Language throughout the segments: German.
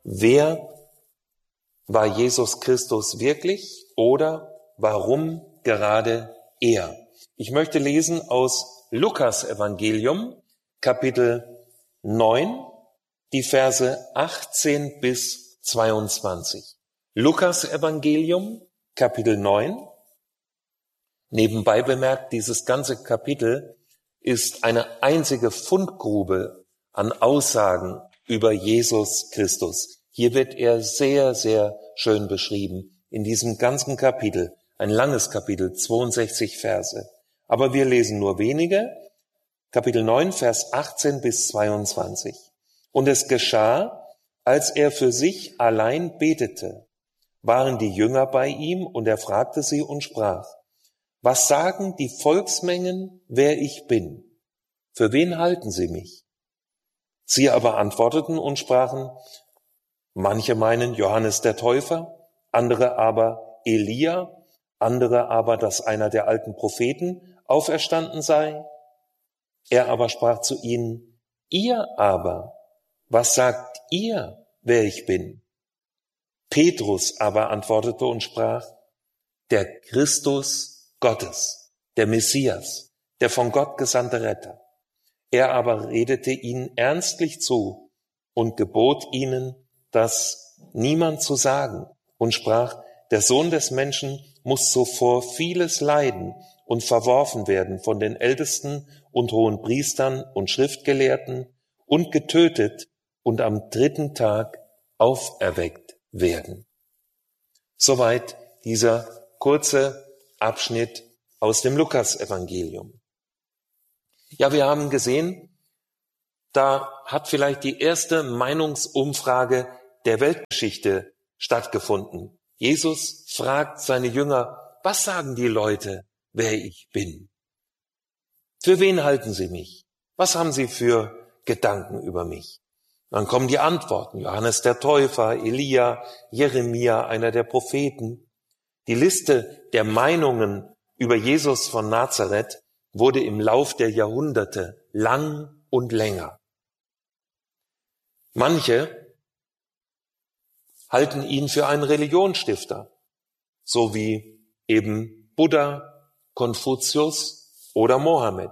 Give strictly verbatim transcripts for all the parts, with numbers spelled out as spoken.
wer war Jesus Christus wirklich oder warum gerade er? Ich möchte lesen aus Lukas Evangelium, Kapitel neun, die Verse achtzehn bis zweiundzwanzig. Lukas Evangelium, Kapitel neun. Nebenbei bemerkt, dieses ganze Kapitel ist eine einzige Fundgrube an Aussagen über Jesus Christus. Hier wird er sehr, sehr schön beschrieben in diesem ganzen Kapitel. Ein langes Kapitel, zweiundsechzig Verse. Aber wir lesen nur wenige. Kapitel neun, Vers achtzehn bis zweiundzwanzig. Und es geschah, als er für sich allein betete, waren die Jünger bei ihm, und er fragte sie und sprach: Was sagen die Volksmengen, wer ich bin? Für wen halten sie mich? Sie aber antworteten und sprachen: Manche meinen Johannes der Täufer, andere aber Elia, andere aber, dass einer der alten Propheten auferstanden sei. Er aber sprach zu ihnen: Ihr aber, was sagt ihr, wer ich bin? Petrus aber antwortete und sprach: Der Christus Gottes, der Messias, der von Gott gesandte Retter. Er aber redete ihnen ernstlich zu und gebot ihnen, das niemand zu sagen, und sprach: Der Sohn des Menschen muss zuvor vieles leiden und verworfen werden von den Ältesten und hohen Priestern und Schriftgelehrten und getötet und am dritten Tag auferweckt werden. Soweit dieser kurze Abschnitt aus dem Lukas-Evangelium. Ja, wir haben gesehen, da hat vielleicht die erste Meinungsumfrage der Weltgeschichte stattgefunden. Jesus fragt seine Jünger: Was sagen die Leute, wer ich bin? Für wen halten sie mich? Was haben sie für Gedanken über mich? Dann kommen die Antworten: Johannes der Täufer, Elia, Jeremia, einer der Propheten. Die Liste der Meinungen über Jesus von Nazareth wurde im Lauf der Jahrhunderte lang und länger. Manche halten ihn für einen Religionsstifter, so wie eben Buddha, Konfuzius oder Mohammed.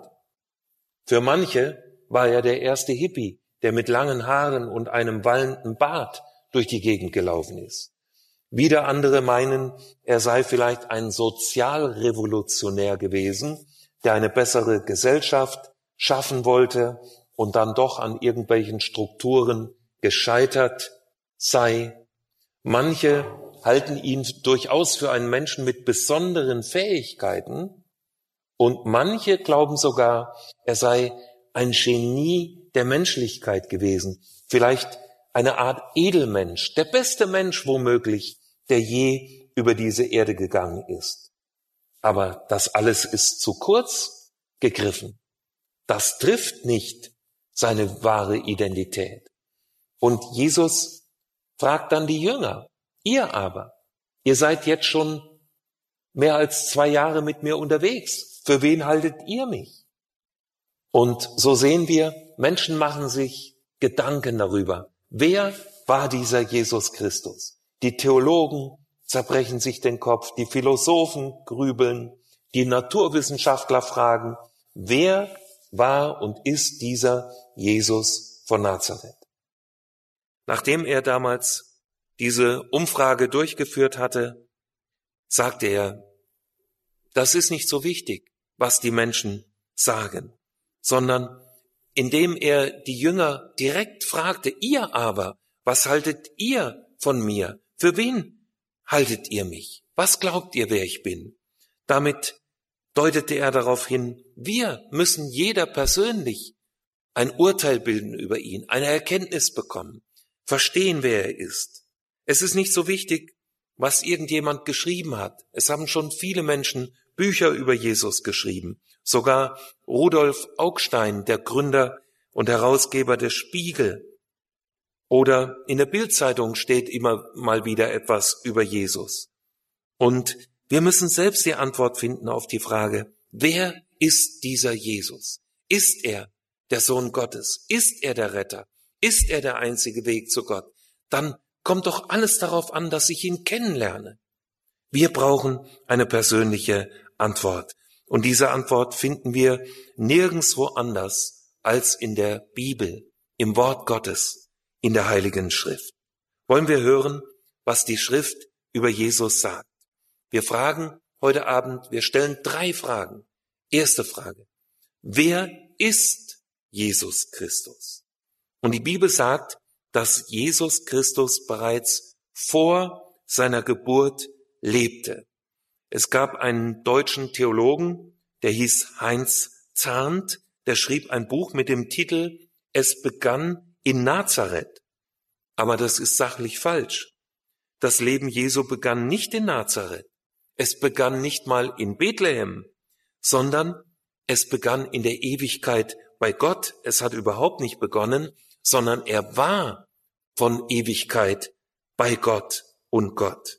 Für manche war er der erste Hippie, der mit langen Haaren und einem wallenden Bart durch die Gegend gelaufen ist. Wieder andere meinen, er sei vielleicht ein Sozialrevolutionär gewesen, der eine bessere Gesellschaft schaffen wollte und dann doch an irgendwelchen Strukturen gescheitert sei. Manche halten ihn durchaus für einen Menschen mit besonderen Fähigkeiten und manche glauben sogar, er sei ein Genie der Menschlichkeit gewesen, vielleicht eine Art Edelmensch, der beste Mensch womöglich, der je über diese Erde gegangen ist. Aber das alles ist zu kurz gegriffen. Das trifft nicht seine wahre Identität. Und Jesus fragt dann die Jünger: Ihr aber, ihr seid jetzt schon mehr als zwei Jahre mit mir unterwegs. Für wen haltet ihr mich? Und so sehen wir, Menschen machen sich Gedanken darüber. Wer war dieser Jesus Christus? Die Theologen zerbrechen sich den Kopf, die Philosophen grübeln, die Naturwissenschaftler fragen: Wer war und ist dieser Jesus von Nazareth? Nachdem er damals diese Umfrage durchgeführt hatte, sagte er: Das ist nicht so wichtig, was die Menschen sagen, sondern indem er die Jünger direkt fragte: Ihr aber, was haltet ihr von mir? Für wen haltet ihr mich? Was glaubt ihr, wer ich bin? Damit deutete er darauf hin, wir müssen jeder persönlich ein Urteil bilden über ihn, eine Erkenntnis bekommen, verstehen, wer er ist. Es ist nicht so wichtig, was irgendjemand geschrieben hat. Es haben schon viele Menschen Bücher über Jesus geschrieben. Sogar Rudolf Augstein, der Gründer und Herausgeber des Spiegel. Oder in der Bild-Zeitung steht immer mal wieder etwas über Jesus. Und wir müssen selbst die Antwort finden auf die Frage: Wer ist dieser Jesus? Ist er der Sohn Gottes? Ist er der Retter? Ist er der einzige Weg zu Gott? dann kommt doch alles darauf an, dass ich ihn kennenlerne. Wir brauchen eine persönliche Antwort. Und diese Antwort finden wir nirgendwo anders als in der Bibel, im Wort Gottes, in der Heiligen Schrift. Wollen wir hören, was die Schrift über Jesus sagt? Wir fragen heute Abend, wir stellen drei Fragen. Erste Frage: Wer ist Jesus Christus? Und die Bibel sagt, dass Jesus Christus bereits vor seiner Geburt lebte. Es gab einen deutschen Theologen, der hieß Heinz Zarnt, der schrieb ein Buch mit dem Titel Es begann in Nazareth. Aber das ist sachlich falsch. Das Leben Jesu begann nicht in Nazareth. Es begann nicht mal in Bethlehem, sondern es begann in der Ewigkeit bei Gott. Es hat überhaupt nicht begonnen, sondern er war von Ewigkeit bei Gott und Gott.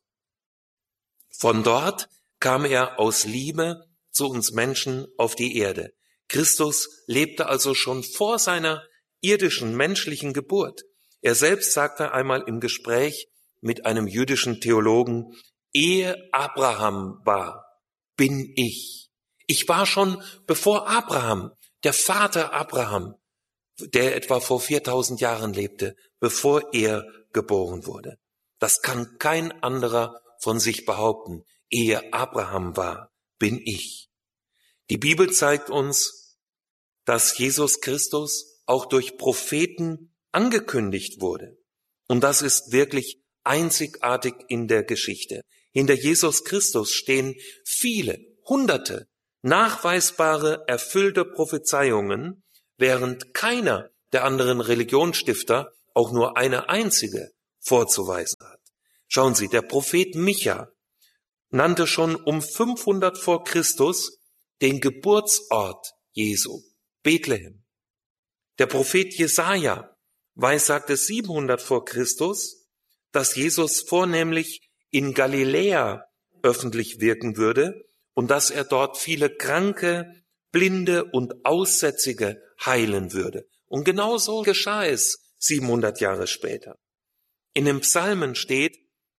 Von dort kam er aus Liebe zu uns Menschen auf die Erde. Christus lebte also schon vor seiner irdischen menschlichen Geburt. Er selbst sagte einmal im Gespräch mit einem jüdischen Theologen: Ehe Abraham war, bin ich. Ich war schon bevor Abraham, der Vater Abraham, der etwa vor viertausend Jahren lebte, bevor er geboren wurde. Das kann kein anderer von sich behaupten. Ehe Abraham war, bin ich. Die Bibel zeigt uns, dass Jesus Christus auch durch Propheten angekündigt wurde. Und das ist wirklich einzigartig in der Geschichte. Hinter Jesus Christus stehen viele, hunderte, nachweisbare, erfüllte Prophezeiungen, während keiner der anderen Religionsstifter auch nur eine einzige vorzuweisen hat. Schauen Sie, der Prophet Micha nannte schon um fünfhundert vor Christus den Geburtsort Jesu, Bethlehem. Der Prophet Jesaja weissagte siebenhundert vor Christus, dass Jesus vornehmlich in Galiläa öffentlich wirken würde und dass er dort viele Kranke, Blinde und Aussätzige heilen würde. Und genauso geschah es siebenhundert Jahre später. In den Psalmen steht,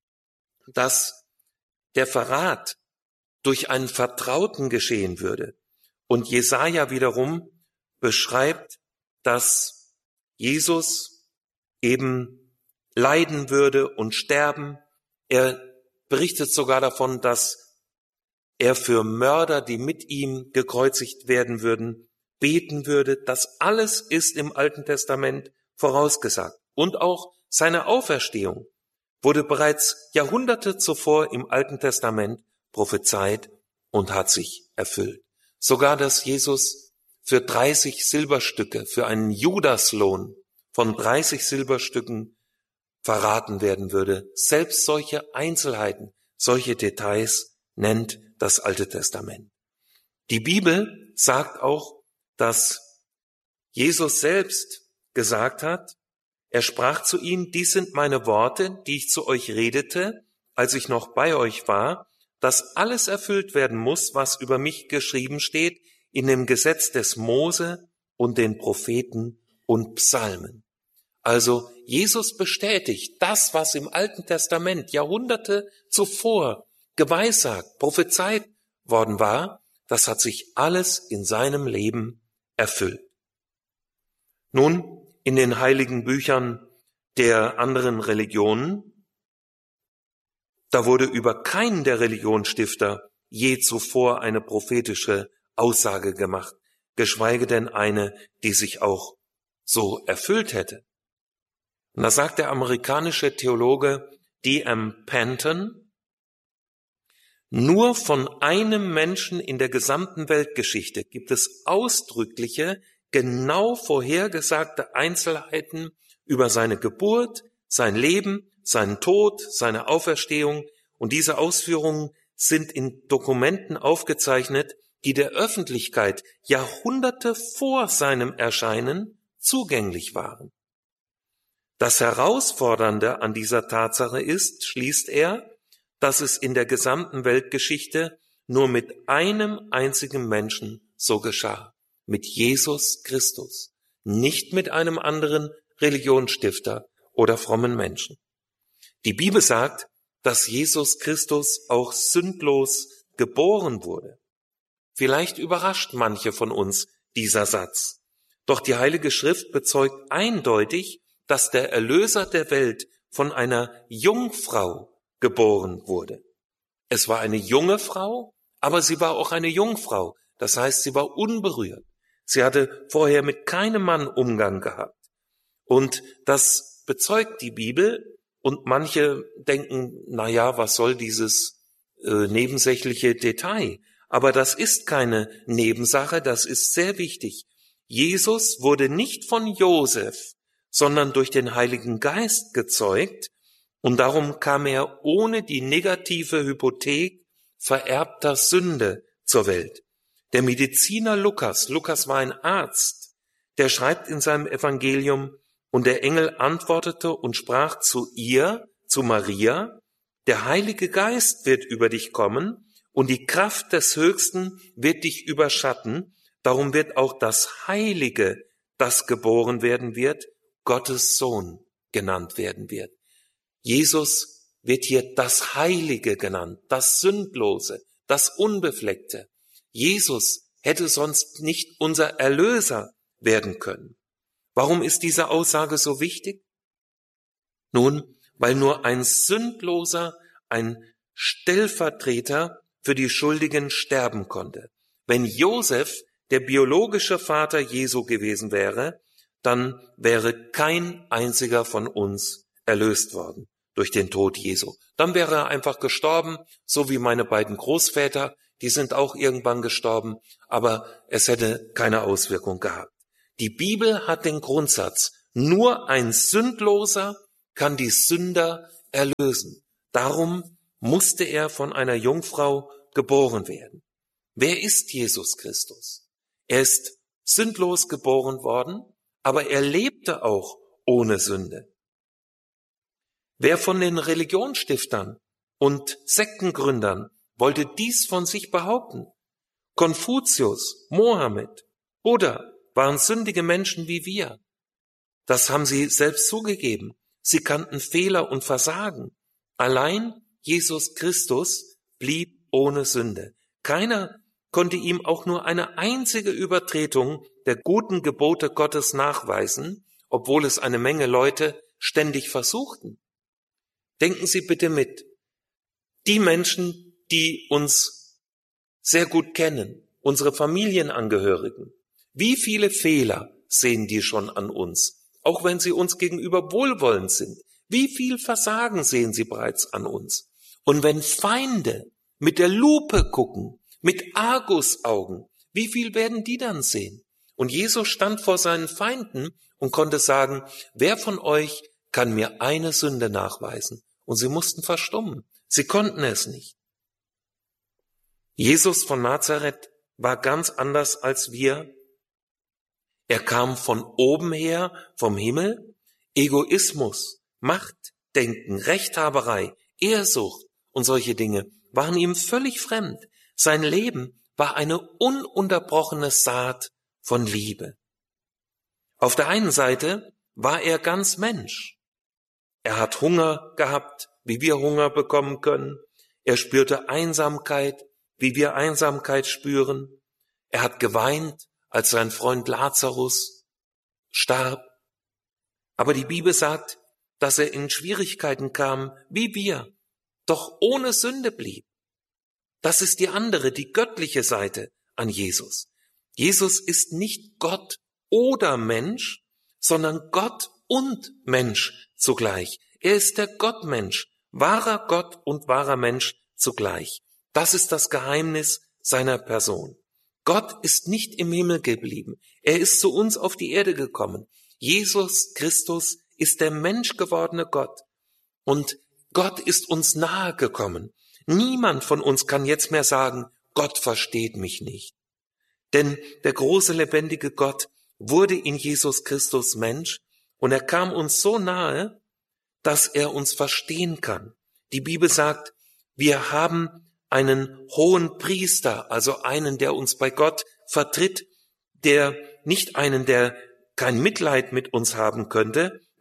dass der Verrat durch einen Vertrauten geschehen würde. Und Jesaja wiederum beschreibt, dass Jesus eben leiden würde und sterben. Er berichtet sogar davon, dass er für Mörder, die mit ihm gekreuzigt werden würden, beten würde. Das alles ist im Alten Testament vorausgesagt. Und auch seine Auferstehung wurde bereits Jahrhunderte zuvor im Alten Testament prophezeit und hat sich erfüllt. Sogar, dass Jesus für dreißig Silberstücke, für einen Judaslohn von dreißig Silberstücken verraten werden würde. Selbst solche Einzelheiten, solche Details nennt das Alte Testament. Die Bibel sagt auch, dass Jesus selbst gesagt hat, er sprach zu ihnen: Dies sind meine Worte, die ich zu euch redete, als ich noch bei euch war, dass alles erfüllt werden muss, was über mich geschrieben steht in dem Gesetz des Mose und den Propheten und Psalmen. Also Jesus bestätigt das, was im Alten Testament Jahrhunderte zuvor geweissagt, prophezeit worden war, das hat sich alles in seinem Leben erfüllt. Nun, in den heiligen Büchern der anderen Religionen, da wurde über keinen der Religionsstifter je zuvor eine prophetische Aussage gemacht, geschweige denn eine, die sich auch so erfüllt hätte. Und da sagt der amerikanische Theologe D M Panton: Nur von einem Menschen in der gesamten Weltgeschichte gibt es ausdrückliche, genau vorhergesagte Einzelheiten über seine Geburt, sein Leben, seinen Tod, seine Auferstehung. Und diese Ausführungen sind in Dokumenten aufgezeichnet, die der Öffentlichkeit Jahrhunderte vor seinem Erscheinen zugänglich waren. Das Herausfordernde an dieser Tatsache ist, schließt er, dass es in der gesamten Weltgeschichte nur mit einem einzigen Menschen so geschah, mit Jesus Christus, nicht mit einem anderen Religionsstifter oder frommen Menschen. Die Bibel sagt, dass Jesus Christus auch sündlos geboren wurde. Vielleicht überrascht manche von uns dieser Satz. Doch die Heilige Schrift bezeugt eindeutig, dass der Erlöser der Welt von einer Jungfrau geboren wurde. Es war eine junge Frau, aber sie war auch eine Jungfrau. Das heißt, sie war unberührt. Sie hatte vorher mit keinem Mann Umgang gehabt. Und das bezeugt die Bibel. Und manche denken, na ja, was soll dieses äh, nebensächliche Detail? Aber das ist keine Nebensache, das ist sehr wichtig. Jesus wurde nicht von Josef, sondern durch den Heiligen Geist gezeugt, und darum kam er ohne die negative Hypothek vererbter Sünde zur Welt. Der Mediziner Lukas, Lukas war ein Arzt, der schreibt in seinem Evangelium: Und der Engel antwortete und sprach zu ihr, zu Maria: Der Heilige Geist wird über dich kommen, und die Kraft des Höchsten wird dich überschatten. Darum wird auch das Heilige, das geboren werden wird, Gottes Sohn genannt werden wird. Jesus wird hier das Heilige genannt, das Sündlose, das Unbefleckte. Jesus hätte sonst nicht unser Erlöser werden können. Warum ist diese Aussage so wichtig? Nun, weil nur ein Sündloser, ein Stellvertreter für die Schuldigen sterben konnte. Wenn Josef der biologische Vater Jesu gewesen wäre, dann wäre kein einziger von uns erlöst worden durch den Tod Jesu. Dann wäre er einfach gestorben, so wie meine beiden Großväter, die sind auch irgendwann gestorben, aber es hätte keine Auswirkung gehabt. Die Bibel hat den Grundsatz: Nur ein Sündloser kann die Sünder erlösen. Darum musste er von einer Jungfrau geboren werden. Wer ist Jesus Christus? Er ist sündlos geboren worden, aber er lebte auch ohne Sünde. Wer von den Religionsstiftern und Sektengründern wollte dies von sich behaupten? Konfuzius, Mohammed, Buddha waren sündige Menschen wie wir. Das haben sie selbst zugegeben. Sie kannten Fehler und Versagen. Allein Jesus Christus blieb ohne Sünde. Keiner konnte ihm auch nur eine einzige Übertretung der guten Gebote Gottes nachweisen, obwohl es eine Menge Leute ständig versuchten. Denken Sie bitte mit. Die Menschen, die uns sehr gut kennen, unsere Familienangehörigen, wie viele Fehler sehen die schon an uns, auch wenn sie uns gegenüber wohlwollend sind? Wie viel Versagen sehen sie bereits an uns? Und wenn Feinde mit der Lupe gucken, mit Argusaugen, wie viel werden die dann sehen? Und Jesus stand vor seinen Feinden und konnte sagen: Wer von euch kann mir eine Sünde nachweisen? Und sie mussten verstummen. Sie konnten es nicht. Jesus von Nazareth war ganz anders als wir. Er kam von oben her, vom Himmel. Egoismus, Machtdenken, Rechthaberei, Ehrsucht und solche Dinge waren ihm völlig fremd. Sein Leben war eine ununterbrochene Saat von Liebe. Auf der einen Seite war er ganz Mensch. Er hat Hunger gehabt, wie wir Hunger bekommen können. Er spürte Einsamkeit, wie wir Einsamkeit spüren. Er hat geweint, als sein Freund Lazarus starb. Aber die Bibel sagt, dass er in Schwierigkeiten kam, wie wir, doch ohne Sünde blieb. Das ist die andere, die göttliche Seite an Jesus. Jesus ist nicht Gott oder Mensch, sondern Gott und Mensch zugleich. Er ist der Gottmensch, wahrer Gott und wahrer Mensch zugleich. Das ist das Geheimnis seiner Person. Gott ist nicht im Himmel geblieben. Er ist zu uns auf die Erde gekommen. Jesus Christus ist der menschgewordene Gott. Und Gott ist uns nahe gekommen. Niemand von uns kann jetzt mehr sagen, Gott versteht mich nicht. Denn der große, lebendige Gott wurde in Jesus Christus Mensch und er kam uns so nahe, dass er uns verstehen kann. Die Bibel sagt, wir haben einen hohen Priester, also einen, der uns bei Gott vertritt, der nicht einen, der kein Mitleid mit uns haben könnte,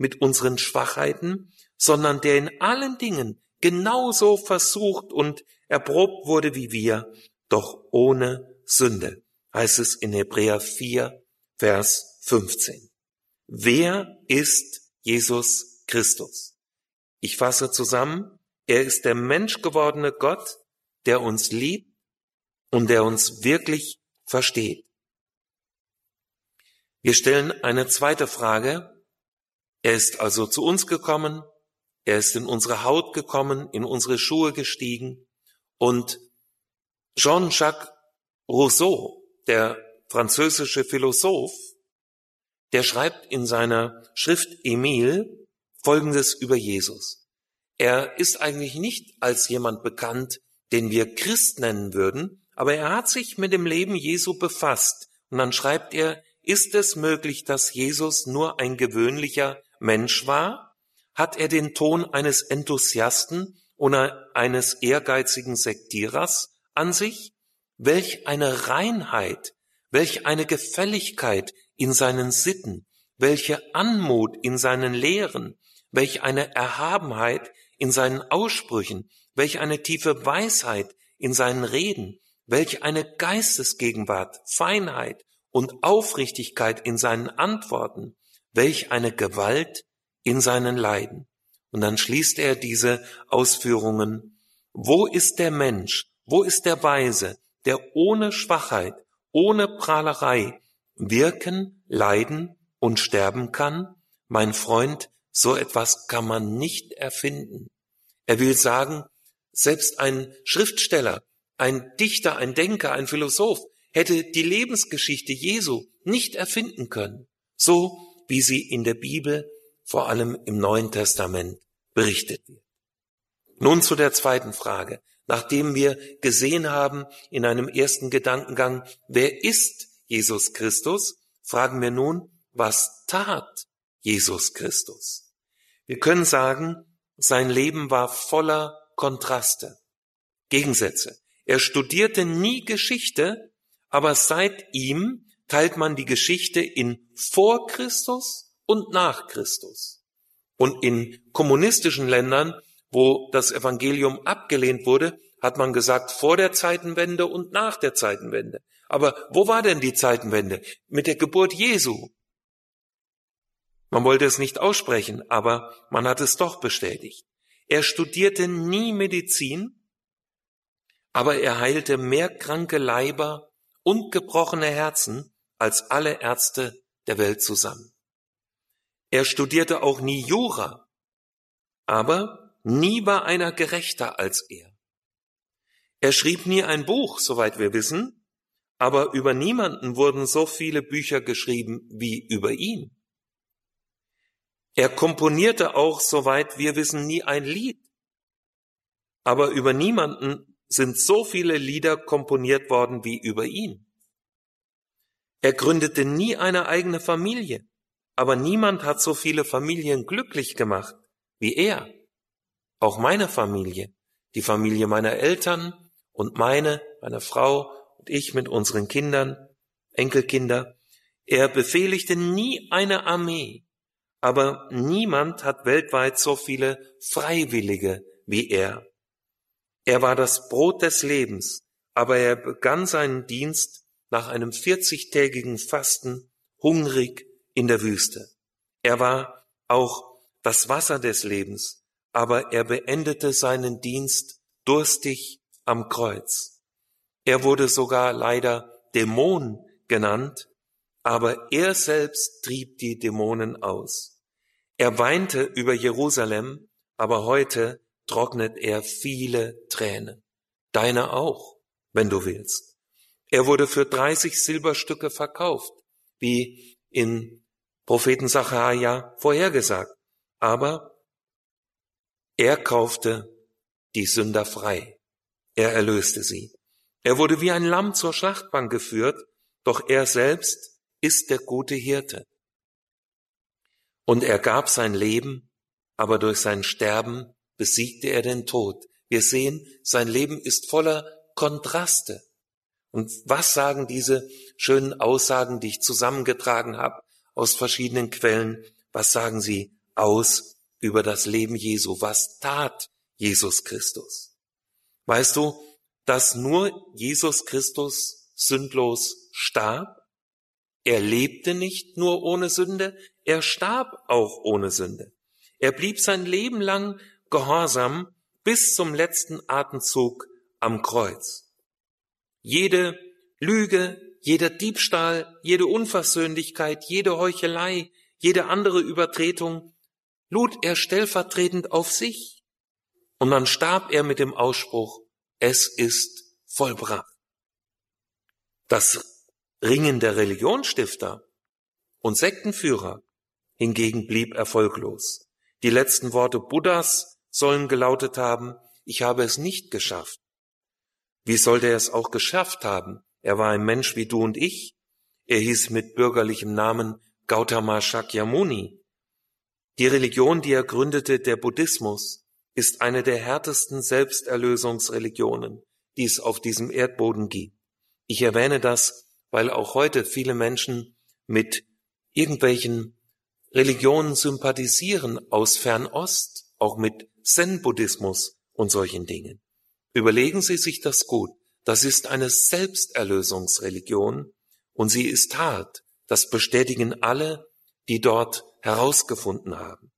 mit unseren Schwachheiten, sondern der in allen Dingen genauso versucht und erprobt wurde wie wir, doch ohne Sünde, heißt es in Hebräer vier, Vers fünfzehn. Wer ist Jesus Christus? Ich fasse zusammen, er ist der menschgewordene Gott, der uns liebt und der uns wirklich versteht. Wir stellen eine zweite Frage. Er ist also zu uns gekommen, er ist in unsere Haut gekommen, in unsere Schuhe gestiegen und Jean-Jacques Rousseau, der französische Philosoph, der schreibt in seiner Schrift Emile Folgendes über Jesus. Er ist eigentlich nicht als jemand bekannt, den wir Christ nennen würden, aber er hat sich mit dem Leben Jesu befasst. Und dann schreibt er, ist es möglich, dass Jesus nur ein gewöhnlicher Mensch war? Hat er den Ton eines Enthusiasten oder eines ehrgeizigen Sektierers an sich? Welch eine Reinheit, welch eine Gefälligkeit in seinen Sitten, welche Anmut in seinen Lehren, welch eine Erhabenheit in seinen Aussprüchen, welch eine tiefe Weisheit in seinen Reden, welch eine Geistesgegenwart, Feinheit und Aufrichtigkeit in seinen Antworten, welch eine Gewalt in seinen Leiden. Und dann schließt er diese Ausführungen: Wo ist der Mensch, wo ist der Weise, der ohne Schwachheit, ohne Prahlerei wirken, leiden und sterben kann? Mein Freund, so etwas kann man nicht erfinden. Er will sagen, selbst ein Schriftsteller, ein Dichter, ein Denker, ein Philosoph hätte die Lebensgeschichte Jesu nicht erfinden können, so wie sie in der Bibel, vor allem im Neuen Testament, berichtet wird. Nun zu der zweiten Frage. Nachdem wir gesehen haben in einem ersten Gedankengang, wer ist Jesus Christus, fragen wir nun, was tat Jesus Christus? Wir können sagen, sein Leben war voller Kontraste, Gegensätze. Er studierte nie Geschichte, aber seit ihm teilt man die Geschichte in vor Christus und nach Christus. Und in kommunistischen Ländern, wo das Evangelium abgelehnt wurde, hat man gesagt, vor der Zeitenwende und nach der Zeitenwende. Aber wo war denn die Zeitenwende? Mit der Geburt Jesu. Man wollte es nicht aussprechen, aber man hat es doch bestätigt. Er studierte nie Medizin, aber er heilte mehr kranke Leiber und gebrochene Herzen als alle Ärzte der Welt zusammen. Er studierte auch nie Jura, aber nie war einer gerechter als er. Er schrieb nie ein Buch, soweit wir wissen, aber über niemanden wurden so viele Bücher geschrieben wie über ihn. Er komponierte auch, soweit wir wissen, nie ein Lied, aber über niemanden sind so viele Lieder komponiert worden wie über ihn. Er gründete nie eine eigene Familie, aber niemand hat so viele Familien glücklich gemacht wie er. Auch meine Familie, die Familie meiner Eltern und meine, meine Frau und ich mit unseren Kindern, Enkelkinder. Er befehligte nie eine Armee, aber niemand hat weltweit so viele Freiwillige wie er. Er war das Brot des Lebens, aber er begann seinen Dienst nach einem vierzigtägigen Fasten hungrig in der Wüste. Er war auch das Wasser des Lebens, aber er beendete seinen Dienst durstig am Kreuz. Er wurde sogar leider Dämon genannt, aber er selbst trieb die Dämonen aus. Er weinte über Jerusalem, aber heute trocknet er viele Tränen. Deine auch, wenn du willst. Er wurde für dreißig Silberstücke verkauft, wie in Propheten Sacharja vorhergesagt. Aber er kaufte die Sünder frei. Er erlöste sie. Er wurde wie ein Lamm zur Schlachtbank geführt, doch er selbst ist der gute Hirte. Und er gab sein Leben, aber durch sein Sterben besiegte er den Tod. Wir sehen, sein Leben ist voller Kontraste. Und was sagen diese schönen Aussagen, die ich zusammengetragen habe aus verschiedenen Quellen, was sagen sie aus über das Leben Jesu. Was tat Jesus Christus? Weißt du, dass nur Jesus Christus sündlos starb? Er lebte nicht nur ohne Sünde, er starb auch ohne Sünde. Er blieb sein Leben lang gehorsam bis zum letzten Atemzug am Kreuz. Jede Lüge, jeder Diebstahl, jede Unversöhnlichkeit, jede Heuchelei, jede andere Übertretung lud er stellvertretend auf sich. Und dann starb er mit dem Ausspruch, es ist vollbracht. Das Ringen der Religionsstifter und Sektenführer hingegen blieb erfolglos. Die letzten Worte Buddhas sollen gelautet haben, ich habe es nicht geschafft. Wie sollte er es auch geschafft haben? Er war ein Mensch wie du und ich. Er hieß mit bürgerlichem Namen Gautama Shakyamuni. Die Religion, die er gründete, der Buddhismus, ist eine der härtesten Selbsterlösungsreligionen, die es auf diesem Erdboden gibt. Ich erwähne das, weil auch heute viele Menschen mit irgendwelchen Religionen sympathisieren aus Fernost, auch mit Zen-Buddhismus und solchen Dingen. Überlegen Sie sich das gut. Das ist eine Selbsterlösungsreligion und sie ist hart. Das bestätigen alle, die dort herausgefunden haben.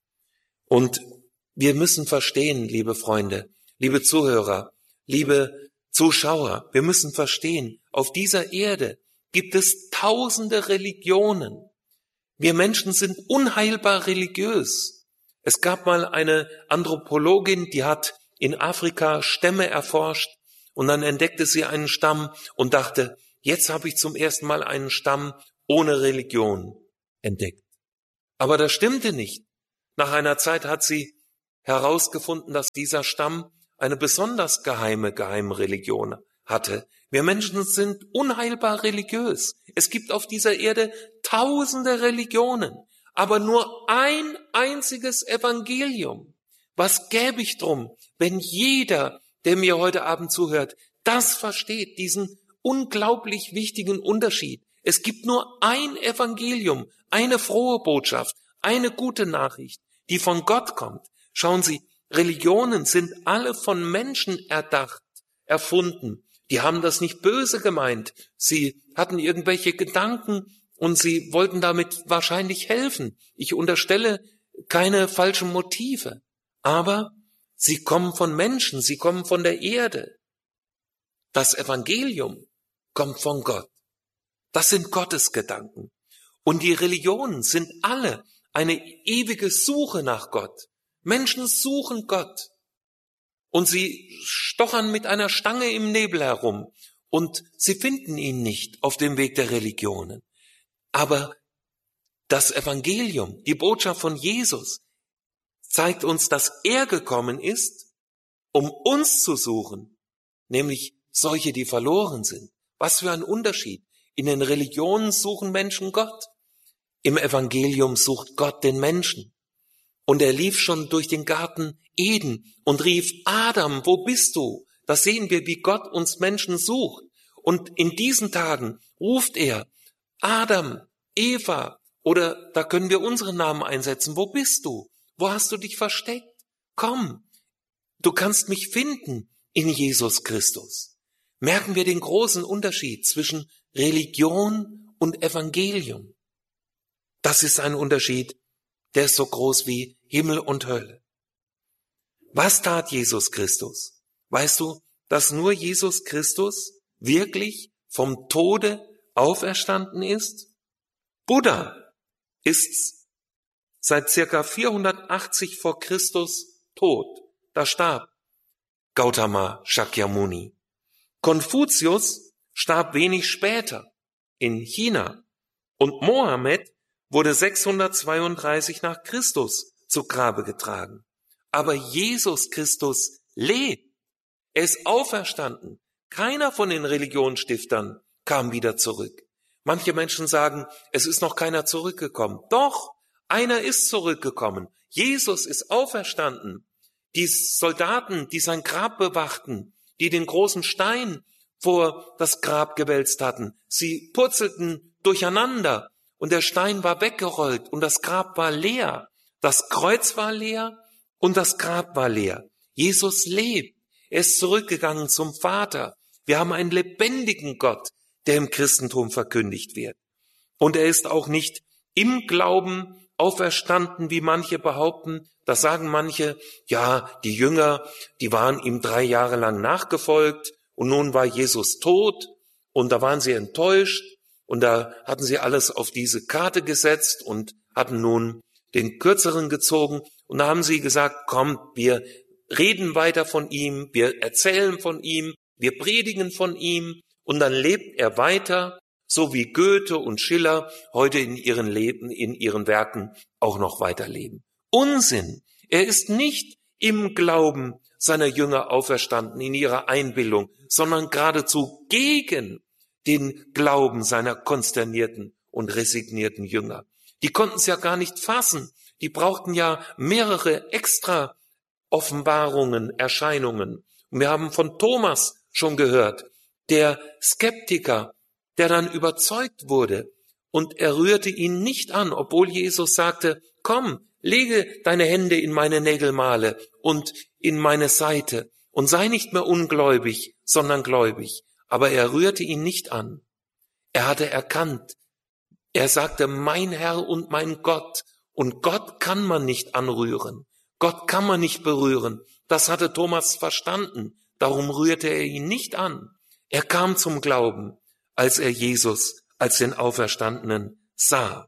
Und wir müssen verstehen, liebe Freunde, liebe Zuhörer, liebe Zuschauer, wir müssen verstehen, auf dieser Erde gibt es tausende Religionen. Wir Menschen sind unheilbar religiös. Es gab mal eine Anthropologin, die hat in Afrika Stämme erforscht und dann entdeckte sie einen Stamm und dachte, jetzt habe ich zum ersten Mal einen Stamm ohne Religion entdeckt. Aber das stimmte nicht. Nach einer Zeit hat sie herausgefunden, dass dieser Stamm eine besonders geheime, geheime Religion hatte. Wir Menschen sind unheilbar religiös. Es gibt auf dieser Erde tausende Religionen, aber nur ein einziges Evangelium. Was gäbe ich drum, wenn jeder, der mir heute Abend zuhört, das versteht, diesen unglaublich wichtigen Unterschied. Es gibt nur ein Evangelium, eine frohe Botschaft, eine gute Nachricht, die von Gott kommt. Schauen Sie, Religionen sind alle von Menschen erdacht, erfunden. Die haben das nicht böse gemeint. Sie hatten irgendwelche Gedanken und sie wollten damit wahrscheinlich helfen. Ich unterstelle keine falschen Motive. Aber sie kommen von Menschen, sie kommen von der Erde. Das Evangelium kommt von Gott. Das sind Gottes Gedanken. Und die Religionen sind alle eine ewige Suche nach Gott. Menschen suchen Gott. Und sie stochern mit einer Stange im Nebel herum. Und sie finden ihn nicht auf dem Weg der Religionen. Aber das Evangelium, die Botschaft von Jesus, zeigt uns, dass er gekommen ist, um uns zu suchen, nämlich solche, die verloren sind. Was für ein Unterschied. In den Religionen suchen Menschen Gott. Im Evangelium sucht Gott den Menschen. Und er lief schon durch den Garten Eden und rief, Adam, wo bist du? Da sehen wir, wie Gott uns Menschen sucht. Und in diesen Tagen ruft er, Adam, Eva, oder da können wir unseren Namen einsetzen, wo bist du? Wo hast du dich versteckt? Komm, du kannst mich finden in Jesus Christus. Merken wir den großen Unterschied zwischen Religion und Evangelium. Das ist ein Unterschied, der ist so groß wie Himmel und Hölle. Was tat Jesus Christus? Weißt du, dass nur Jesus Christus wirklich vom Tode auferstanden ist? Buddha ist seit circa vierhundertachtzig vor Christus tot. Da starb Gautama Shakyamuni. Konfuzius starb wenig später in China und Mohammed wurde sechshundertzweiunddreißig nach Christus zu Grabe getragen. Aber Jesus Christus lebt. Er ist auferstanden. Keiner von den Religionsstiftern kam wieder zurück. Manche Menschen sagen, es ist noch keiner zurückgekommen. Doch, einer ist zurückgekommen. Jesus ist auferstanden. Die Soldaten, die sein Grab bewachten, die den großen Stein vor das Grab gewälzt hatten, sie purzelten durcheinander und der Stein war weggerollt und das Grab war leer. Das Kreuz war leer und das Grab war leer. Jesus lebt. Er ist zurückgegangen zum Vater. Wir haben einen lebendigen Gott, der im Christentum verkündigt wird. Und er ist auch nicht im Glauben auferstanden, wie manche behaupten. Da sagen manche, ja, die Jünger, die waren ihm drei Jahre lang nachgefolgt und nun war Jesus tot und da waren sie enttäuscht und da hatten sie alles auf diese Karte gesetzt und hatten nun den Kürzeren gezogen und da haben sie gesagt, komm, wir reden weiter von ihm, wir erzählen von ihm, wir predigen von ihm und dann lebt er weiter, so wie Goethe und Schiller heute in ihren Leben, in ihren Werken auch noch weiterleben. Unsinn! Er ist nicht im Glauben seiner Jünger auferstanden, in ihrer Einbildung, sondern geradezu gegen den Glauben seiner konsternierten und resignierten Jünger. Die konnten es ja gar nicht fassen. Die brauchten ja mehrere extra Offenbarungen, Erscheinungen. Und wir haben von Thomas schon gehört, der Skeptiker, der dann überzeugt wurde und er rührte ihn nicht an, obwohl Jesus sagte, komm, lege deine Hände in meine Nägelmale und in meine Seite und sei nicht mehr ungläubig, sondern gläubig. Aber er rührte ihn nicht an. Er hatte erkannt, er sagte, mein Herr und mein Gott, und Gott kann man nicht anrühren, Gott kann man nicht berühren. Das hatte Thomas verstanden, darum rührte er ihn nicht an. Er kam zum Glauben, als er Jesus als den Auferstandenen sah.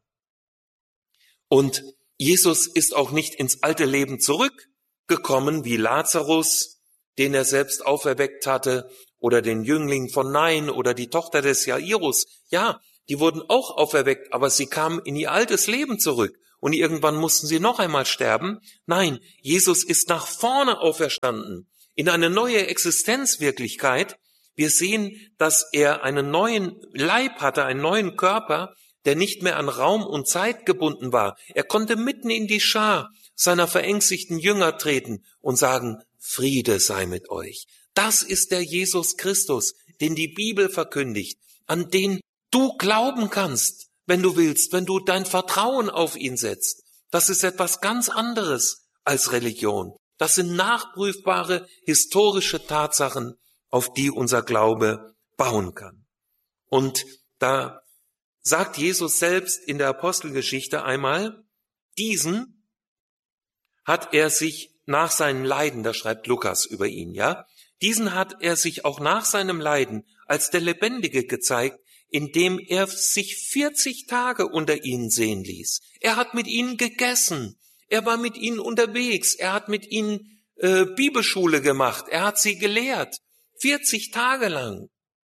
Und Jesus ist auch nicht ins alte Leben zurückgekommen wie Lazarus, den er selbst auferweckt hatte, oder den Jüngling von Nain oder die Tochter des Jairus. Ja, die wurden auch auferweckt, aber sie kamen in ihr altes Leben zurück und irgendwann mussten sie noch einmal sterben. Nein, Jesus ist nach vorne auferstanden, in eine neue Existenzwirklichkeit. Wir sehen, dass er einen neuen Leib hatte, einen neuen Körper, der nicht mehr an Raum und Zeit gebunden war. Er konnte mitten in die Schar seiner verängstigten Jünger treten und sagen, Friede sei mit euch. Das ist der Jesus Christus, den die Bibel verkündigt, an den du glauben kannst, wenn du willst, wenn du dein Vertrauen auf ihn setzt. Das ist etwas ganz anderes als Religion. Das sind nachprüfbare historische Tatsachen, auf die unser Glaube bauen kann. Und da sagt Jesus selbst in der Apostelgeschichte einmal, diesen hat er sich nach seinen Leiden, da schreibt Lukas über ihn, ja, diesen hat er sich auch nach seinem Leiden als der Lebendige gezeigt, indem er sich vierzig Tage unter ihnen sehen ließ. Er hat mit ihnen gegessen, er war mit ihnen unterwegs, er hat mit ihnen äh, Bibelschule gemacht, er hat sie gelehrt, vierzig Tage lang.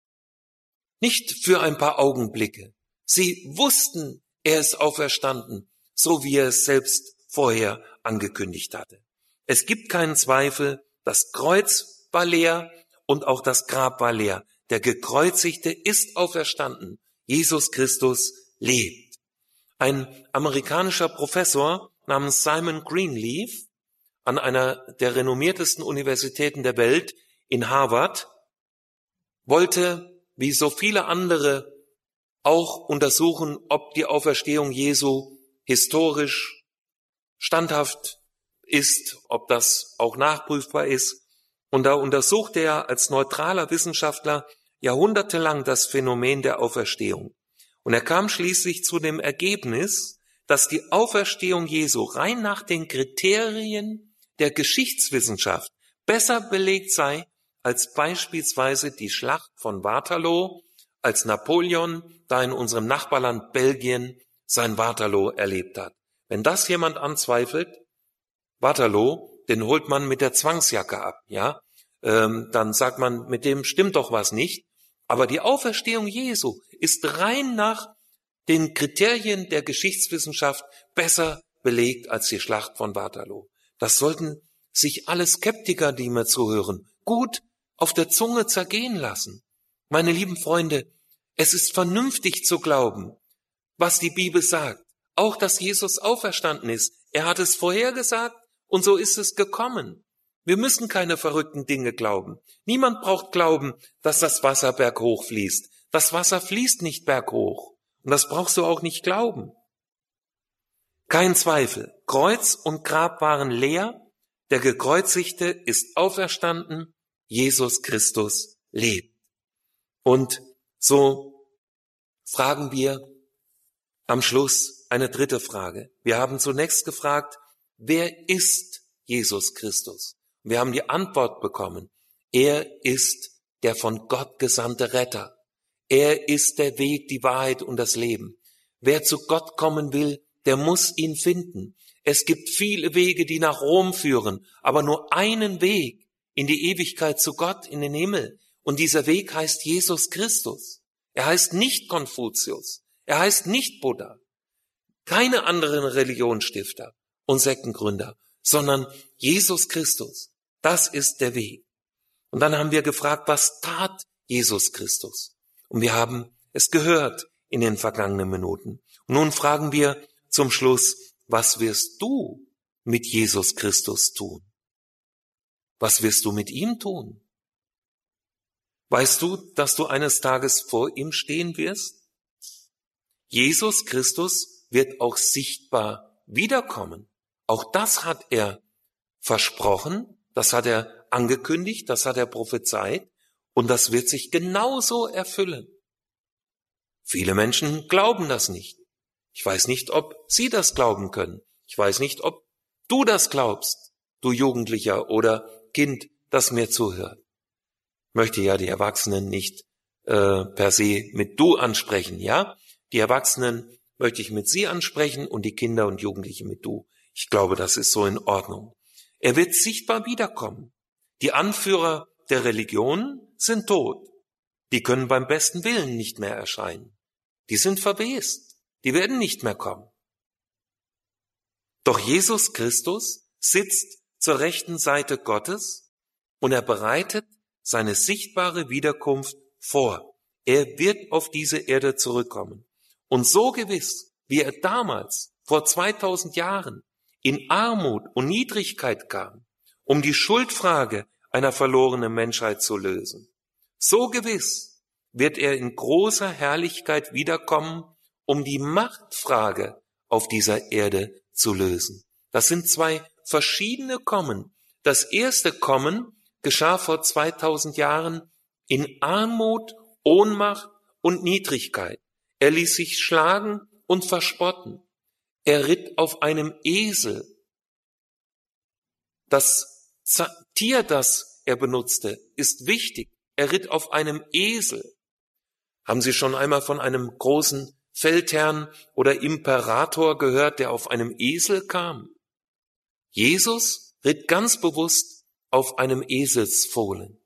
Nicht für ein paar Augenblicke. Sie wussten, er ist auferstanden, so wie er es selbst vorher angekündigt hatte. Es gibt keinen Zweifel, das Kreuz war leer und auch das Grab war leer. Der Gekreuzigte ist auferstanden. Jesus Christus lebt. Ein amerikanischer Professor namens Simon Greenleaf an einer der renommiertesten Universitäten der Welt in Harvard wollte, wie so viele andere, auch untersuchen, ob die Auferstehung Jesu historisch standhaft ist, ob das auch nachprüfbar ist. Und da untersuchte er als neutraler Wissenschaftler jahrhundertelang das Phänomen der Auferstehung. Und er kam schließlich zu dem Ergebnis, dass die Auferstehung Jesu rein nach den Kriterien der Geschichtswissenschaft besser belegt sei als beispielsweise die Schlacht von Waterloo, als Napoleon da in unserem Nachbarland Belgien sein Waterloo erlebt hat. Wenn das jemand anzweifelt, Waterloo, den holt man mit der Zwangsjacke ab, ja, ähm, dann sagt man, mit dem stimmt doch was nicht. Aber die Auferstehung Jesu ist rein nach den Kriterien der Geschichtswissenschaft besser belegt als die Schlacht von Waterloo. Das sollten sich alle Skeptiker, die mir zuhören, gut auf der Zunge zergehen lassen. Meine lieben Freunde, es ist vernünftig zu glauben, was die Bibel sagt. Auch, dass Jesus auferstanden ist. Er hat es vorhergesagt und so ist es gekommen. Wir müssen keine verrückten Dinge glauben. Niemand braucht glauben, dass das Wasser berghoch fließt. Das Wasser fließt nicht berghoch. Und das brauchst du auch nicht glauben. Kein Zweifel, Kreuz und Grab waren leer, der Gekreuzigte ist auferstanden, Jesus Christus lebt. Und so fragen wir am Schluss eine dritte Frage. Wir haben zunächst gefragt, wer ist Jesus Christus? Wir haben die Antwort bekommen, er ist der von Gott gesandte Retter. Er ist der Weg, die Wahrheit und das Leben. Wer zu Gott kommen will, der muss ihn finden. Es gibt viele Wege, die nach Rom führen, aber nur einen Weg in die Ewigkeit zu Gott, in den Himmel. Und dieser Weg heißt Jesus Christus. Er heißt nicht Konfuzius. Er heißt nicht Buddha. Keine anderen Religionsstifter und Sektengründer, sondern Jesus Christus. Das ist der Weg. Und dann haben wir gefragt, was tat Jesus Christus? Und wir haben es gehört in den vergangenen Minuten. Und nun fragen wir zum Schluss, was wirst du mit Jesus Christus tun? Was wirst du mit ihm tun? Weißt du, dass du eines Tages vor ihm stehen wirst? Jesus Christus wird auch sichtbar wiederkommen. Auch das hat er versprochen, das hat er angekündigt, das hat er prophezeit und das wird sich genauso erfüllen. Viele Menschen glauben das nicht. Ich weiß nicht, ob sie das glauben können. Ich weiß nicht, ob du das glaubst, du Jugendlicher oder Kind, das mir zuhört. Ich möchte ja die Erwachsenen nicht äh, per se mit du ansprechen, ja? Die Erwachsenen möchte ich mit sie ansprechen und die Kinder und Jugendliche mit du. Ich glaube, das ist so in Ordnung. Er wird sichtbar wiederkommen. Die Anführer der Religion sind tot. Die können beim besten Willen nicht mehr erscheinen. Die sind verwest. Die werden nicht mehr kommen. Doch Jesus Christus sitzt zur rechten Seite Gottes und er bereitet seine sichtbare Wiederkunft vor. Er wird auf diese Erde zurückkommen. Und so gewiss, wie er damals, vor zweitausend Jahren, in Armut und Niedrigkeit kam, um die Schuldfrage einer verlorenen Menschheit zu lösen, so gewiss wird er in großer Herrlichkeit wiederkommen, um die Machtfrage auf dieser Erde zu lösen. Das sind zwei verschiedene Kommen. Das erste Kommen geschah vor zweitausend Jahren in Armut, Ohnmacht und Niedrigkeit. Er ließ sich schlagen und verspotten. Er ritt auf einem Esel. Das Tier, das er benutzte, ist wichtig. Er ritt auf einem Esel. Haben Sie schon einmal von einem großen Feldherrn oder Imperator gehört, der auf einem Esel kam? Jesus ritt ganz bewusst auf einem Eselsfohlen.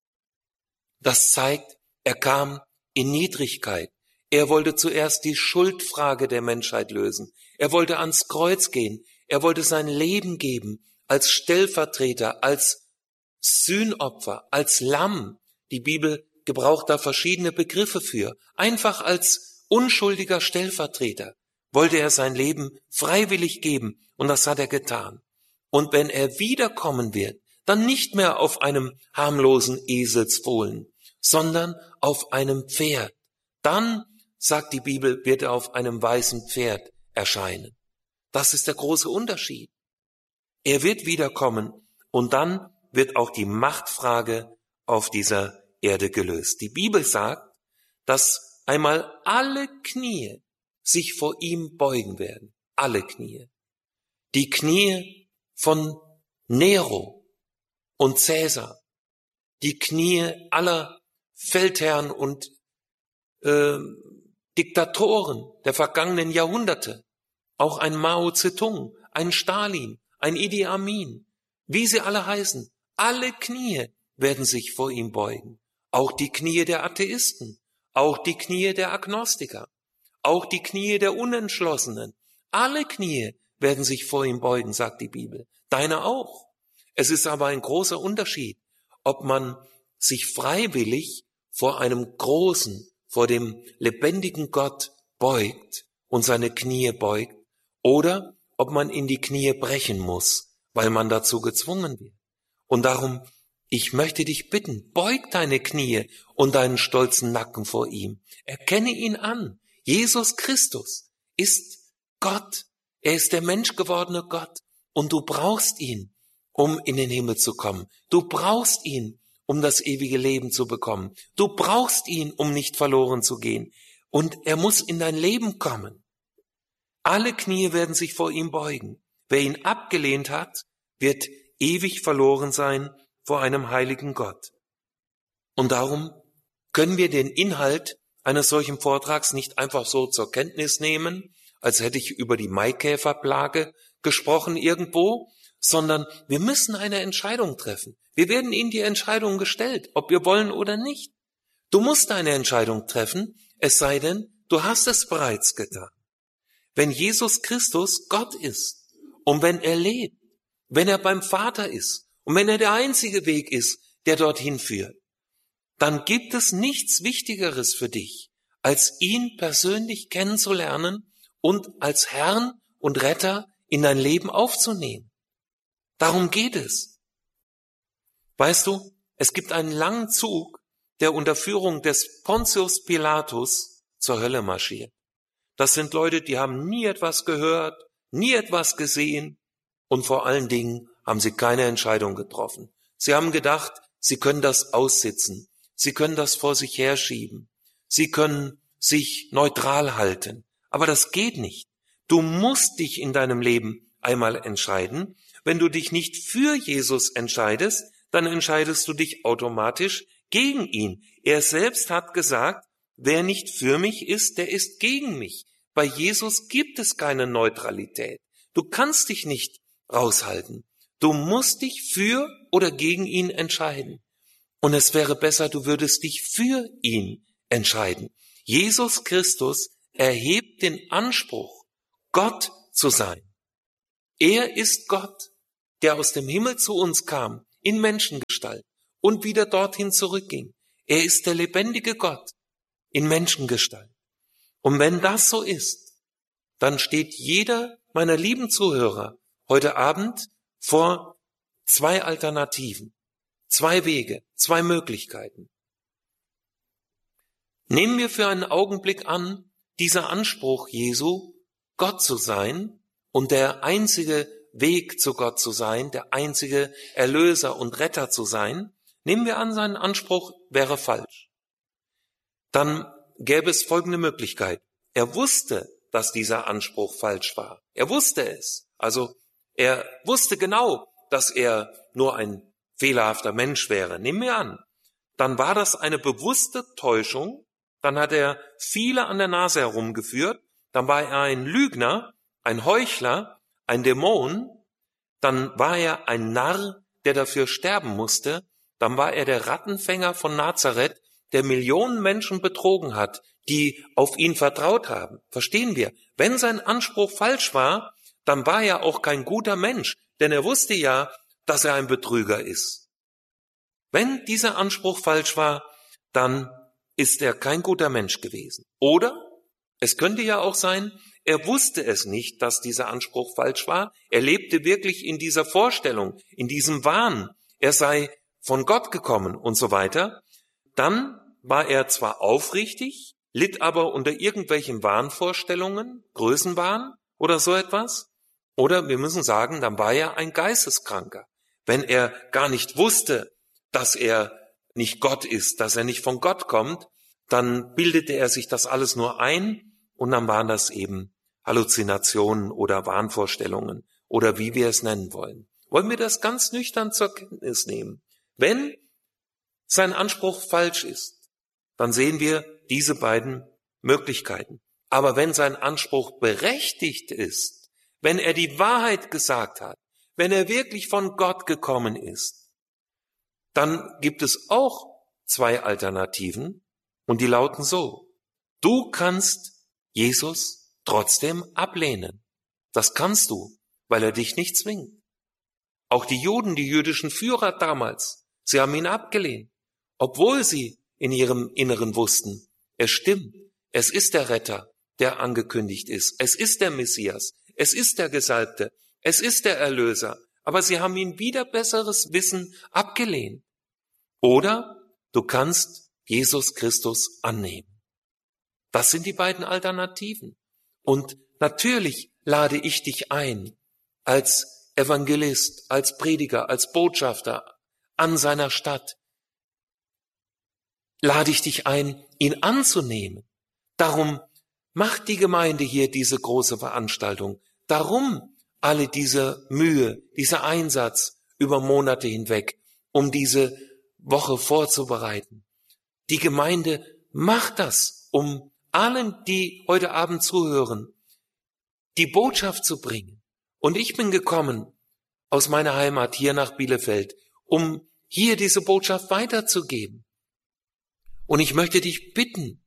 Das zeigt, er kam in Niedrigkeit. Er wollte zuerst die Schuldfrage der Menschheit lösen. Er wollte ans Kreuz gehen. Er wollte sein Leben geben als Stellvertreter, als Sühnopfer, als Lamm. Die Bibel gebraucht da verschiedene Begriffe für. Einfach als unschuldiger Stellvertreter wollte er sein Leben freiwillig geben und das hat er getan. Und wenn er wiederkommen wird, dann nicht mehr auf einem harmlosen Eselsfohlen, sondern auf einem Pferd. Dann, sagt die Bibel, wird er auf einem weißen Pferd erscheinen. Das ist der große Unterschied. Er wird wiederkommen und dann wird auch die Machtfrage auf dieser Erde gelöst. Die Bibel sagt, dass einmal alle Knie sich vor ihm beugen werden. Alle Knie. Die Knie von Nero und Cäsar. Die Knie aller Feldherren und äh, Diktatoren der vergangenen Jahrhunderte. Auch ein Mao Zedong, ein Stalin, ein Idi Amin. Wie sie alle heißen. Alle Knie werden sich vor ihm beugen. Auch die Knie der Atheisten. Auch die Knie der Agnostiker. Auch die Knie der Unentschlossenen. Alle Knie werden sich vor ihm beugen, sagt die Bibel. Deine auch. Es ist aber ein großer Unterschied, ob man sich freiwillig vor einem großen, vor dem lebendigen Gott beugt und seine Knie beugt, oder ob man in die Knie brechen muss, weil man dazu gezwungen wird. Und darum, ich möchte dich bitten, beug deine Knie und deinen stolzen Nacken vor ihm. Erkenne ihn an. Jesus Christus ist Gott. Er ist der menschgewordene Gott und du brauchst ihn, um in den Himmel zu kommen. Du brauchst ihn, um das ewige Leben zu bekommen. Du brauchst ihn, um nicht verloren zu gehen. Und er muss in dein Leben kommen. Alle Knie werden sich vor ihm beugen. Wer ihn abgelehnt hat, wird ewig verloren sein vor einem heiligen Gott. Und darum können wir den Inhalt eines solchen Vortrags nicht einfach so zur Kenntnis nehmen, als hätte ich über die Maikäferplage gesprochen irgendwo, sondern wir müssen eine Entscheidung treffen. Wir werden Ihnen die Entscheidung gestellt, ob wir wollen oder nicht. Du musst eine Entscheidung treffen, es sei denn, du hast es bereits getan. Wenn Jesus Christus Gott ist und wenn er lebt, wenn er beim Vater ist und wenn er der einzige Weg ist, der dorthin führt, dann gibt es nichts Wichtigeres für dich, als ihn persönlich kennenzulernen und als Herrn und Retter in dein Leben aufzunehmen. Darum geht es. Weißt du, es gibt einen langen Zug, der unter Führung des Pontius Pilatus zur Hölle marschiert. Das sind Leute, die haben nie etwas gehört, nie etwas gesehen und vor allen Dingen haben sie keine Entscheidung getroffen. Sie haben gedacht, sie können das aussitzen, sie können das vor sich herschieben, sie können sich neutral halten, aber das geht nicht. Du musst dich in deinem Leben einmal entscheiden. Wenn du dich nicht für Jesus entscheidest, dann entscheidest du dich automatisch gegen ihn. Er selbst hat gesagt, wer nicht für mich ist, der ist gegen mich. Bei Jesus gibt es keine Neutralität. Du kannst dich nicht raushalten. Du musst dich für oder gegen ihn entscheiden. Und es wäre besser, du würdest dich für ihn entscheiden. Jesus Christus erhebt den Anspruch, Gott zu sein. Er ist Gott, der aus dem Himmel zu uns kam, in Menschengestalt und wieder dorthin zurückging. Er ist der lebendige Gott in Menschengestalt. Und wenn das so ist, dann steht jeder meiner lieben Zuhörer heute Abend vor zwei Alternativen, zwei Wege, zwei Möglichkeiten. Nehmen wir für einen Augenblick an, dieser Anspruch Jesu, Gott zu sein und der einzige Weg zu Gott zu sein, der einzige Erlöser und Retter zu sein, nehmen wir an, sein Anspruch wäre falsch. Dann gäbe es folgende Möglichkeit. Er wusste, dass dieser Anspruch falsch war. Er wusste es. Also er wusste genau, dass er nur ein fehlerhafter Mensch wäre. Nehmen wir an. Dann war das eine bewusste Täuschung. Dann hat er viele an der Nase herumgeführt. Dann war er ein Lügner, ein Heuchler, ein Dämon. Dann war er ein Narr, der dafür sterben musste. Dann war er der Rattenfänger von Nazareth, der Millionen Menschen betrogen hat, die auf ihn vertraut haben. Verstehen wir? Wenn sein Anspruch falsch war, dann war er auch kein guter Mensch, denn er wusste ja, dass er ein Betrüger ist. Wenn dieser Anspruch falsch war, dann ist er kein guter Mensch gewesen. Oder es könnte ja auch sein, er wusste es nicht, dass dieser Anspruch falsch war. Er lebte wirklich in dieser Vorstellung, in diesem Wahn, er sei von Gott gekommen und so weiter. Dann war er zwar aufrichtig, litt aber unter irgendwelchen Wahnvorstellungen, Größenwahn oder so etwas. Oder wir müssen sagen, dann war er ein Geisteskranker. Wenn er gar nicht wusste, dass er nicht Gott ist, dass er nicht von Gott kommt, dann bildete er sich das alles nur ein und dann waren das eben Halluzinationen oder Wahnvorstellungen oder wie wir es nennen wollen. Wollen wir das ganz nüchtern zur Kenntnis nehmen? Wenn sein Anspruch falsch ist, dann sehen wir diese beiden Möglichkeiten. Aber wenn sein Anspruch berechtigt ist, wenn er die Wahrheit gesagt hat, wenn er wirklich von Gott gekommen ist, dann gibt es auch zwei Alternativen und die lauten so. Du kannst Jesus trotzdem ablehnen. Das kannst du, weil er dich nicht zwingt. Auch die Juden, die jüdischen Führer damals, sie haben ihn abgelehnt, obwohl sie in ihrem Inneren wussten, es stimmt, es ist der Retter, der angekündigt ist, es ist der Messias, es ist der Gesalbte, es ist der Erlöser, aber sie haben ihn wider besseres Wissen abgelehnt. Oder du kannst Jesus Christus annehmen. Das sind die beiden Alternativen. Und natürlich lade ich dich ein, als Evangelist, als Prediger, als Botschafter an seiner Stadt, lade ich dich ein, ihn anzunehmen. Darum macht die Gemeinde hier diese große Veranstaltung. Darum alle diese Mühe, dieser Einsatz über Monate hinweg, um diese Woche vorzubereiten. Die Gemeinde macht das, um allen, die heute Abend zuhören, die Botschaft zu bringen. Und ich bin gekommen aus meiner Heimat hier nach Bielefeld, um hier diese Botschaft weiterzugeben. Und ich möchte dich bitten,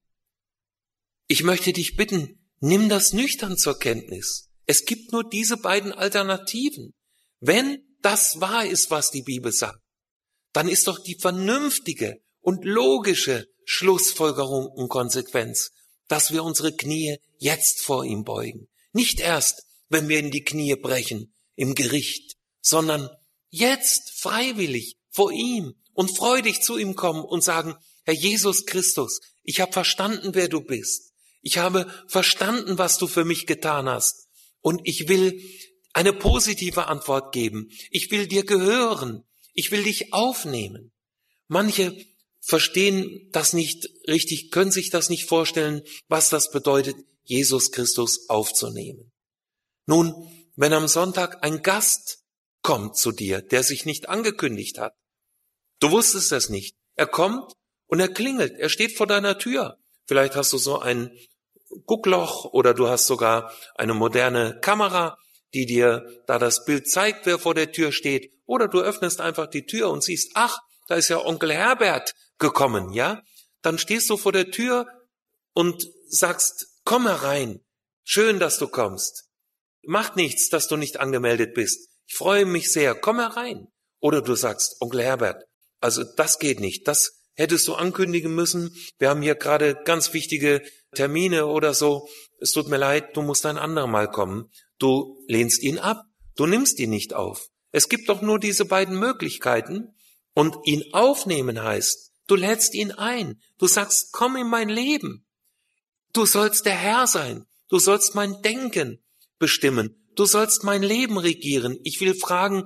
ich möchte dich bitten, nimm das nüchtern zur Kenntnis. Es gibt nur diese beiden Alternativen. Wenn das wahr ist, was die Bibel sagt, dann ist doch die vernünftige und logische Schlussfolgerung und Konsequenz, dass wir unsere Knie jetzt vor ihm beugen. Nicht erst, wenn wir in die Knie brechen im Gericht, sondern jetzt freiwillig vor ihm und freudig zu ihm kommen und sagen, Herr Jesus Christus, ich habe verstanden, wer du bist. Ich habe verstanden, was du für mich getan hast. Und ich will eine positive Antwort geben. Ich will dir gehören. Ich will dich aufnehmen. Manche verstehen das nicht richtig, können sich das nicht vorstellen, was das bedeutet, Jesus Christus aufzunehmen. Nun, wenn am Sonntag ein Gast kommt zu dir, der sich nicht angekündigt hat, du wusstest es nicht, er kommt und er klingelt, er steht vor deiner Tür. Vielleicht hast du so ein Guckloch oder du hast sogar eine moderne Kamera, die dir da das Bild zeigt, wer vor der Tür steht. Oder du öffnest einfach die Tür und siehst, ach, da ist ja Onkel Herbert gekommen, ja? Dann stehst du vor der Tür und sagst, komm herein, schön, dass du kommst. Macht nichts, dass du nicht angemeldet bist. Ich freue mich sehr, komm herein. Oder du sagst, Onkel Herbert, also das geht nicht, das hättest du ankündigen müssen. Wir haben hier gerade ganz wichtige Termine oder so. Es tut mir leid, du musst ein andermal kommen. Du lehnst ihn ab, du nimmst ihn nicht auf. Es gibt doch nur diese beiden Möglichkeiten. Und ihn aufnehmen heißt, du lädst ihn ein. Du sagst, komm in mein Leben. Du sollst der Herr sein. Du sollst mein Denken bestimmen. Du sollst mein Leben regieren. Ich will fragen,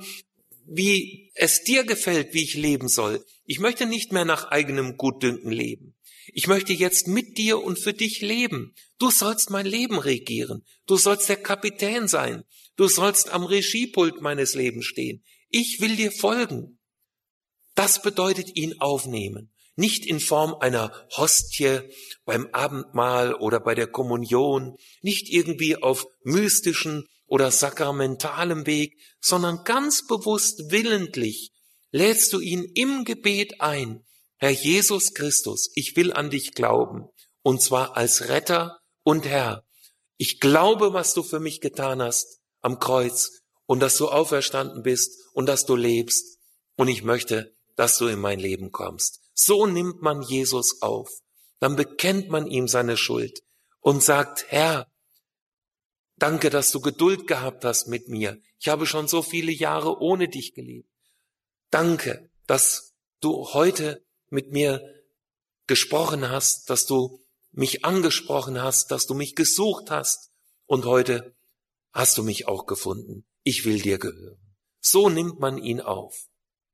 wie es dir gefällt, wie ich leben soll. Ich möchte nicht mehr nach eigenem Gutdünken leben. Ich möchte jetzt mit dir und für dich leben. Du sollst mein Leben regieren. Du sollst der Kapitän sein. Du sollst am Regiepult meines Lebens stehen. Ich will dir folgen. Das bedeutet ihn aufnehmen. Nicht in Form einer Hostie beim Abendmahl oder bei der Kommunion, nicht irgendwie auf mystischen oder sakramentalem Weg, sondern ganz bewusst willentlich lädst du ihn im Gebet ein. Herr Jesus Christus, ich will an dich glauben, und zwar als Retter und Herr. Ich glaube, was du für mich getan hast am Kreuz und dass du auferstanden bist und dass du lebst. Und ich möchte, dass du in mein Leben kommst. So nimmt man Jesus auf. Dann bekennt man ihm seine Schuld und sagt, Herr, danke, dass du Geduld gehabt hast mit mir. Ich habe schon so viele Jahre ohne dich gelebt. Danke, dass du heute mit mir gesprochen hast, dass du mich angesprochen hast, dass du mich gesucht hast. Und heute hast du mich auch gefunden. Ich will dir gehören. So nimmt man ihn auf.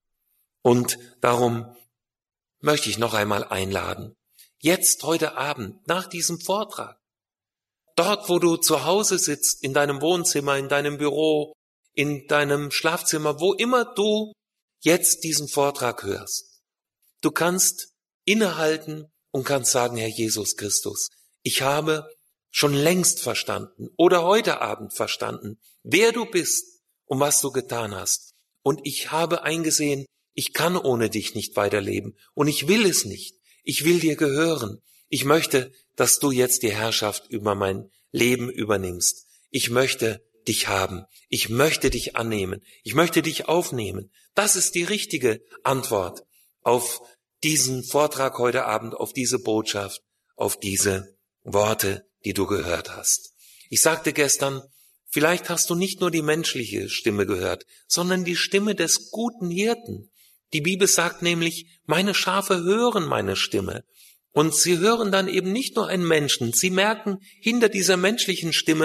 Und darum möchte ich noch einmal einladen. Jetzt, heute Abend, nach diesem Vortrag, dort, wo du zu Hause sitzt, in deinem Wohnzimmer, in deinem Büro, in deinem Schlafzimmer, wo immer du jetzt diesen Vortrag hörst. Du kannst innehalten und kannst sagen, Herr Jesus Christus, ich habe schon längst verstanden oder heute Abend verstanden, wer du bist und was du getan hast. Und ich habe eingesehen, ich kann ohne dich nicht weiterleben und ich will es nicht. Ich will dir gehören. Ich möchte, dass du jetzt die Herrschaft über mein Leben übernimmst. Ich möchte dich haben. Ich möchte dich annehmen. Ich möchte dich aufnehmen. Das ist die richtige Antwort auf diesen Vortrag heute Abend, auf diese Botschaft, auf diese Worte, die du gehört hast. Ich sagte gestern, vielleicht hast du nicht nur die menschliche Stimme gehört, sondern die Stimme des guten Hirten. Die Bibel sagt nämlich, meine Schafe hören meine Stimme. Und sie hören dann eben nicht nur einen Menschen. Sie merken, hinter dieser menschlichen Stimme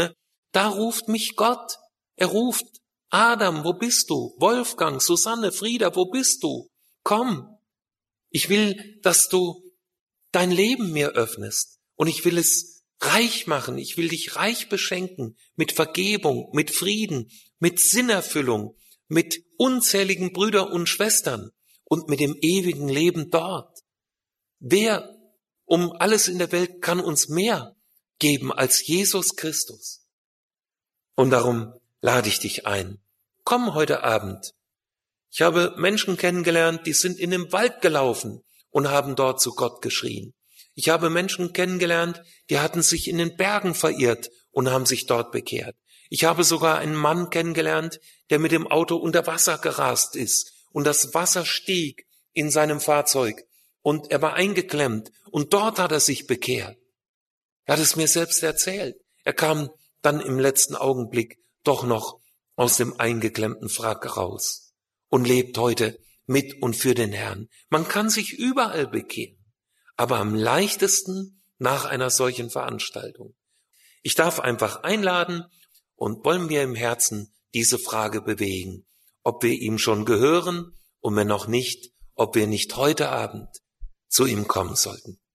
Da ruft mich Gott. Er ruft, Adam, wo bist du? Wolfgang, Susanne, Frieda, wo bist du? Komm. Ich will, dass du dein Leben mir öffnest. Und ich will es reich machen. Ich will dich reich beschenken mit Vergebung, mit Frieden, mit Sinnerfüllung, mit unzähligen Brüdern und Schwestern und mit dem ewigen Leben dort. Wer um alles in der Welt kann uns mehr geben als Jesus Christus? Und darum lade ich dich ein. Komm heute Abend. Ich habe Menschen kennengelernt, die sind in den Wald gelaufen und haben dort zu Gott geschrien. Ich habe Menschen kennengelernt, die hatten sich in den Bergen verirrt und haben sich dort bekehrt. Ich habe sogar einen Mann kennengelernt, der mit dem Auto unter Wasser gerast ist und das Wasser stieg in seinem Fahrzeug und er war eingeklemmt und dort hat er sich bekehrt. Er hat es mir selbst erzählt. Er kam dann im letzten Augenblick doch noch aus dem eingeklemmten Wrack raus und lebt heute mit und für den Herrn. Man kann sich überall bekehren, aber am leichtesten nach einer solchen Veranstaltung. Ich darf einfach einladen und wollen wir im Herzen diese Frage bewegen, ob wir ihm schon gehören und wenn noch nicht, ob wir nicht heute Abend zu ihm kommen sollten.